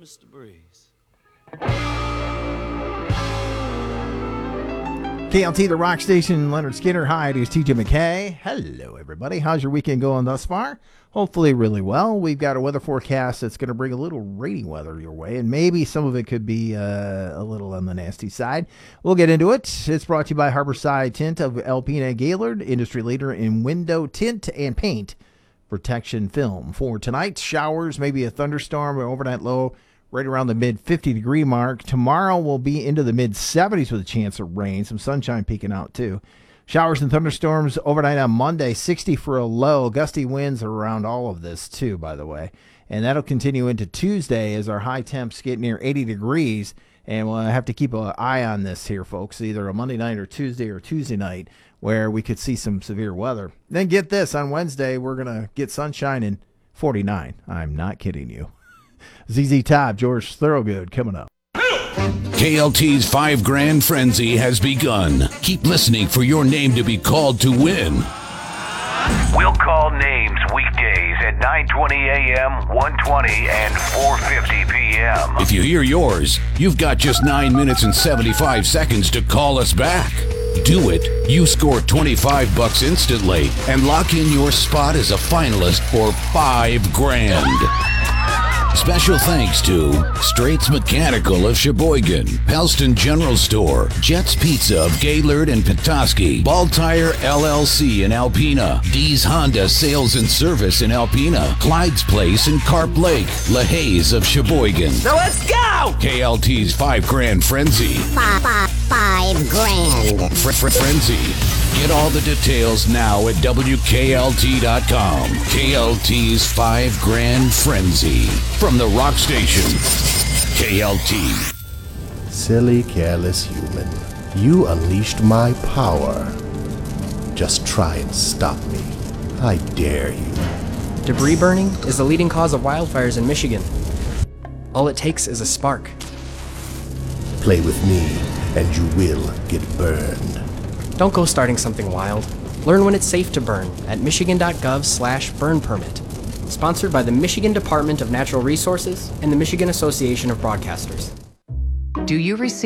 Mr. Breeze. KLT, the rock station, Leonard Skinner. Hi, it is TJ McKay. Hello, everybody. How's your weekend going thus far? Hopefully really well. We've got a weather forecast that's going to bring a little rainy weather your way, and maybe some of it could be a little on the nasty side. We'll get into it. It's brought to you by Harborside Tint of Alpena Gaylord, industry leader in window tint and paint protection film. For tonight, showers, maybe a thunderstorm, or overnight low right around the mid-50 degree mark. Tomorrow will be into the mid-70s with a chance of rain. Some sunshine peeking out, too. Showers and thunderstorms overnight on Monday, 60 for a low. Gusty winds are around all of this, too, by the way. And that'll continue into Tuesday as our high temps get near 80 degrees. And we'll have to keep an eye on this here, folks, either a Monday night or Tuesday night, where we could see some severe weather. Then get this, on Wednesday, we're going to get sunshine in 49. I'm not kidding you. ZZ Top, George Thorogood coming up. KLT's $5 Frenzy has begun. Keep listening for your name to be called to win. We'll call names weekdays at 9:20 a.m., 1:20, and 4:50 p.m. If you hear yours, you've got just 9 minutes and 75 seconds to call us back. Do it. You score $25 instantly and lock in your spot as a finalist for $5,000. Special thanks to Straits Mechanical of Sheboygan, Pelston General Store, Jets Pizza of Gaylord and Petoskey, Ball Tire LLC in Alpena, D's Honda Sales and Service in Alpena, Clyde's Place in Carp Lake, LaHaye's of Sheboygan. So let's go! KLT's $5 Frenzy. $5,000. Frenzy. Get all the details now at WKLT.com. KLT's $5,000 Frenzy. From the rock station, KLT. Silly, careless human. You unleashed my power. Just try and stop me. I dare you. Debris burning is the leading cause of wildfires in Michigan. All it takes is a spark. Play with me, and you will get burned. Don't go starting something wild. Learn when it's safe to burn at michigan.gov/burn permit. Sponsored by the Michigan Department of Natural Resources and the Michigan Association of Broadcasters. Do you receive